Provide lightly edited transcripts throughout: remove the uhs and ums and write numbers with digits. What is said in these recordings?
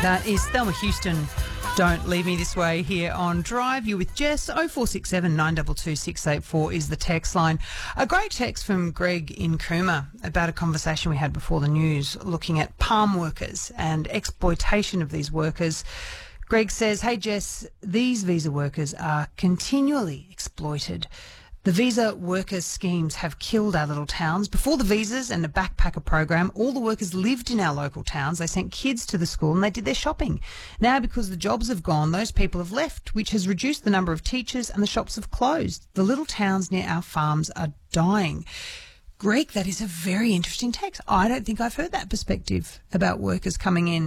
That is Thelma Houston. Don't leave me this way here on Drive. You're with Jess. 0467 922 684 is the text line. A great text from Greg in Cooma about a conversation we had before the news looking at palm workers and exploitation of these workers. Greg says, hey Jess, these visa workers are continually exploited. The visa workers schemes have killed our little towns. Before the visas and the backpacker program, all the workers lived in our local towns. They sent kids to the school and they did their shopping. Now, because the jobs have gone, those people have left, which has reduced the number of teachers and the shops have closed. The little towns near our farms are dying. Greg, that is a very interesting text. I don't think I've heard that perspective about workers coming in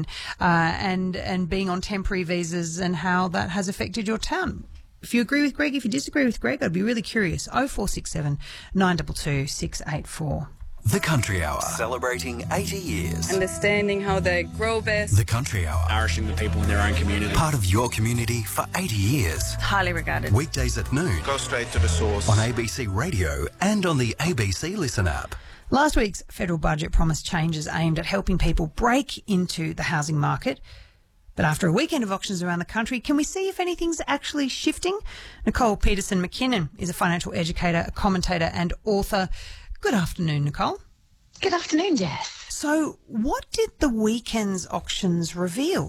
and being on temporary visas and how that has affected your town. If you agree with Greg, if you disagree with Greg, I'd be really curious. 0467 922 684. The Country Hour, celebrating 80 years. Understanding how they grow best. The Country Hour, nourishing the people in their own community. part of your community for 80 years. Highly regarded. Weekdays at noon. Go straight to the source. On ABC Radio and on the ABC Listen app. Last week's federal budget promised changes aimed at helping people break into the housing market. But after a weekend of auctions around the country, can we see if anything's actually shifting? Nicole Peterson-McKinnon is a financial educator, a commentator and author. Good afternoon, Nicole. Good afternoon, Jess. So what did the weekend's auctions reveal?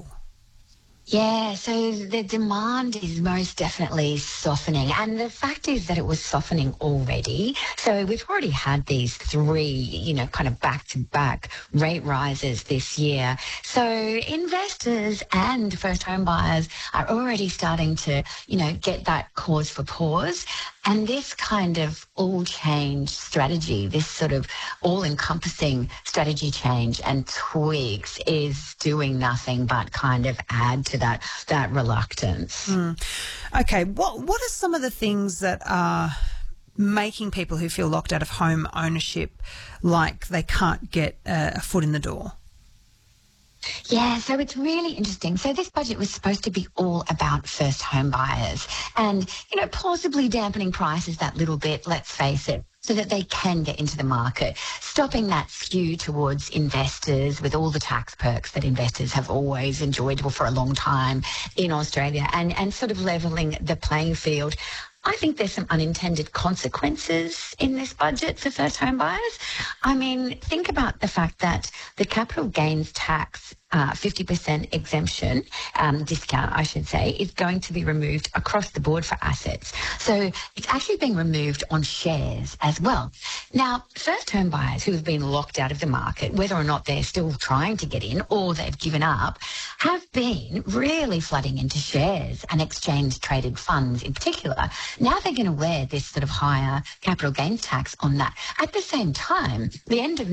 Yeah, so the demand is most definitely softening. And the fact is that it was softening already. So we've already had these three, kind of back-to-back rate rises this year. So investors and first home buyers are already starting to, get that cause for pause. And this kind of all-change strategy, this sort of all-encompassing strategy change and tweaks is doing nothing but kind of add to that reluctance. Okay, what are some of the things that are making people who feel locked out of home ownership like they can't get a foot in the door? Yeah, so it's really interesting. So this budget was supposed to be all about first home buyers and, plausibly dampening prices that little bit, let's face it, so that they can get into the market, stopping that skew towards investors with all the tax perks that investors have always enjoyed for a long time in Australia and sort of levelling the playing field. I think there's some unintended consequences in this budget for first home buyers. I mean, think about the fact that the capital gains tax 50% exemption, discount, I should say, is going to be removed across the board for assets. So it's actually being removed on shares as well. Now, first home buyers who have been locked out of the market, whether or not they're still trying to get in or they've given up, have been really flooding into shares and exchange-traded funds in particular. Now they're going to wear this sort of higher capital gains tax on that. At the same time, the end of